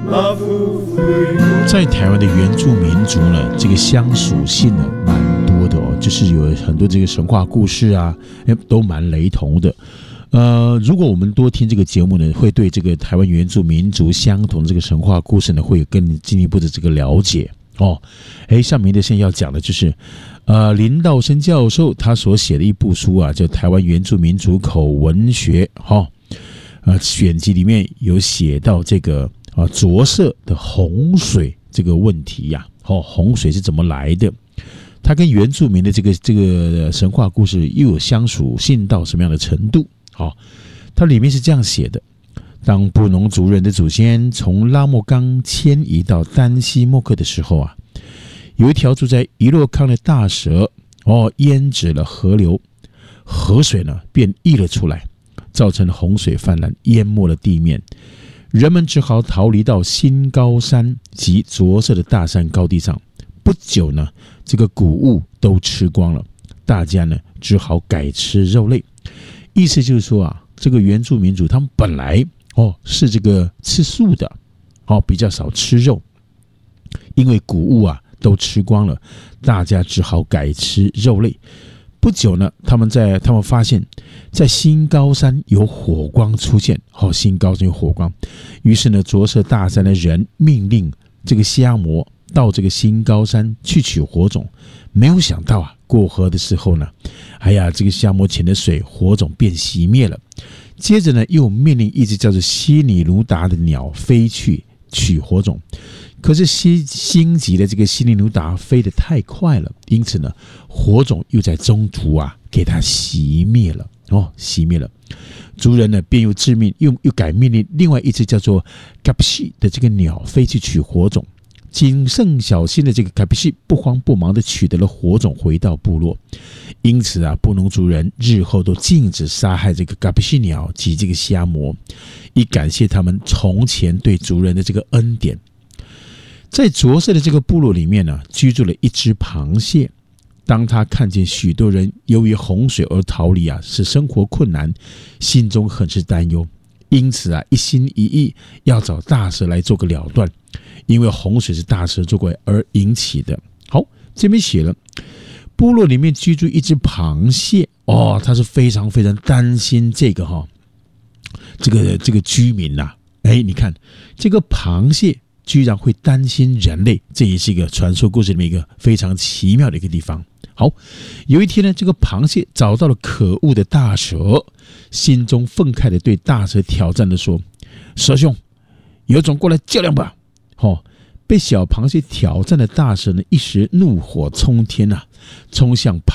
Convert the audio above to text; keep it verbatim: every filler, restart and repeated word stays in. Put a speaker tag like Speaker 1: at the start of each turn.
Speaker 1: 在台湾的原住民族呢，这个相属性呢蛮多的哦，就是有很多这个神话故事啊，都蛮雷同的。呃，如果我们多听这个节目呢，会对这个台湾原住民族相同的这个神话故事呢，会有更进一步的这个了解哦。哎，像明德现在要讲的就是，呃，林道生教授他所写的一部书啊，叫《台湾原住民族口文学》哈、哦，呃，选集里面有写到这个啊着色的洪水这个问题呀、啊，哦，洪水是怎么来的？它跟原住民的这个这个神话故事又有相属性到什么样的程度？好，它里面是这样写的：当布农族人的祖先从拉莫冈迁移到丹西莫克的时候啊，有一条住在伊洛康的大蛇哦，淹止了河流，河水呢便溢了出来，造成洪水泛滥，淹没了地面。人们只好逃离到新高山及着色的大山高地上。不久呢，这个谷物都吃光了，大家呢只好改吃肉类。意思就是说啊，这个原住民族他们本来哦是这个吃素的，哦比较少吃肉，因为谷物啊都吃光了，大家只好改吃肉类。不久呢，他们在他们发现，在新高山有火光出现，哦，新高山有火光，于是呢，着色大山的人命令这个虾魔到这个新高山去取火种。没有想到啊，过河的时候呢，哎呀，这个虾魔潜的水，火种便熄灭了。接着呢，又命令一只叫做西尼卢达的鸟飞去取火种。可是西星级的这个西尼卢达飞得太快了，因此呢，火种又在中途啊给它熄灭了。哦，熄灭了。族人呢便又致命，又又改命令另外一只叫做卡皮西的这个鸟飞去取火种。谨慎小心的这个卡皮西不慌不忙的取得了火种，回到部落。因此啊，布农族人日后都禁止杀害这个卡皮西鸟及这个虾魔，以感谢他们从前对族人的这个恩典。在着色的这个部落里面呢，居住了一只螃蟹。当他看见许多人由于洪水而逃离啊，使生活困难，心中很是担忧，因此啊，一心一意要找大蛇来做个了断，因为洪水是大蛇作怪而引起的。好，这边写了，部落里面居住一只螃蟹哦，他是非常非常担心这个哈、哦，这个这个居民呐、啊，哎，你看这个螃蟹居然会担心人类，这也是一个传说故事里面一个非常奇妙的一个地方。好，有一天呢，这个螃蟹找到了可恶的大蛇，心中愤慨的对大蛇挑战的说：“蛇兄，有种过来较量吧！”哦，被小螃蟹挑战的大蛇呢，一时怒火冲天啊，冲向